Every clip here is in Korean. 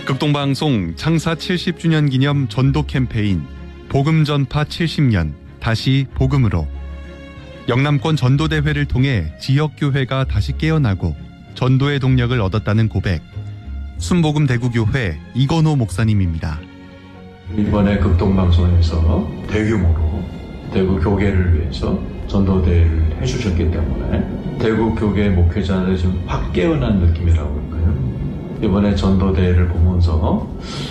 극동방송 창사 70주년 기념 전도 캠페인 복음 전파 70년 다시 복음으로 영남권 전도대회를 통해 지역교회가 다시 깨어나고 전도의 동력을 얻었다는 고백, 순복음 대구교회 이건호 목사님입니다. 이번에 극동방송에서 대규모로 대구 교계를 위해서 전도대회를 해주셨기 때문에 대구 교계 목회자들이 좀 확 깨어난 느낌이라고 할까요? 이번에 전도대회를 보면서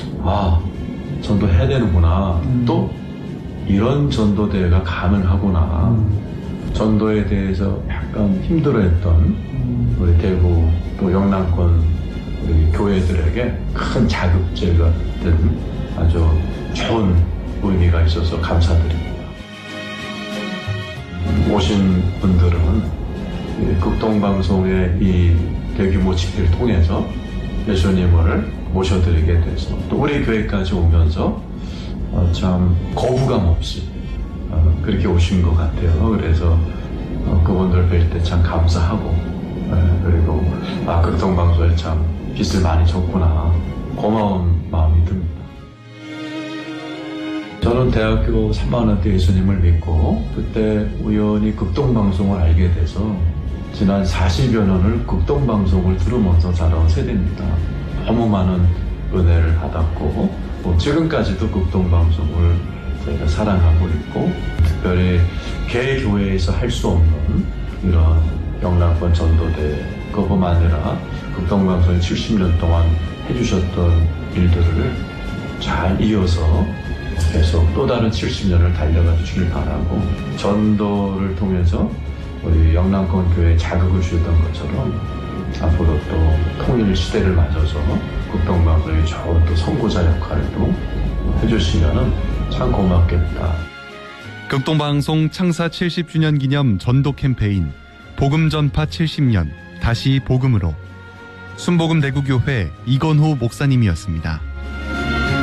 전도해야 되는구나, 또 이런 전도대회가 가능하구나, 전도에 대해서 약간 힘들어했던 우리 대구 또 영남권 우리 교회들에게 큰 자극제가 된 아주 좋은 의미가 있어서 감사드립니다. 오신 분들은 극동방송의 이 대규모 집회를 통해서 예수님을 모셔드리게 돼서 또 우리 교회까지 오면서 참 거부감 없이 그렇게 오신 것 같아요. 그래서 그분들 뵐 때 참 감사하고, 그리고 극동방송에 참 빚을 많이 졌구나, 고마운 마음이 듭니다. 저는 대학교 3학년 때 예수님을 믿고 그때 우연히 극동방송을 알게 돼서 지난 40여 년을 극동방송을 들으면서 자라온 세대입니다. 너무 많은 은혜를 받았고 지금까지도 극동방송을 저희가 사랑하고 있고, 특별히 개교회에서 할 수 없는 이런 영남권 전도대, 그것뿐만 아니라 극동방송이 70년 동안 해주셨던 일들을 잘 이어서 계속 또 다른 70년을 달려가 주시길 바라고, 전도를 통해서 우리 영남권 교회에 자극을 주셨던 것처럼 앞으로 또 통일 시대를 맞아서 극동방송의 좋은 또 선구자 역할도 해주시면은 참 고맙겠다. 극동방송 창사 70주년 기념 전도 캠페인 복음 전파 70년 다시 복음으로 순복음 대구교회 이건호 목사님이었습니다.